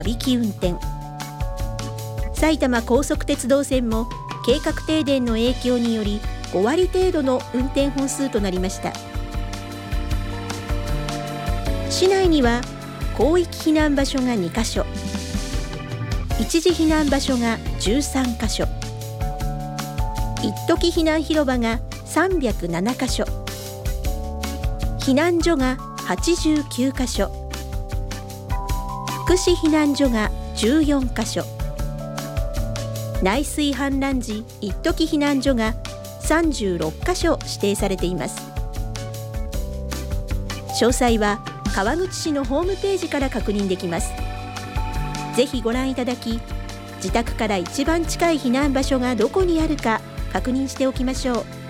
引き運転。埼玉高速鉄道線も計画停電の影響により5割程度の運転本数となりました。市内には広域避難場所が2カ所、一時避難場所が13カ所、一時避難広場が307カ所、避難所が89カ所、福祉避難所が14カ所、内水氾濫時一時避難所が36カ所指定されています。詳細は川口市のホームページから確認できます。ぜひご覧いただき、自宅から一番近い避難場所がどこにあるか確認しておきましょう。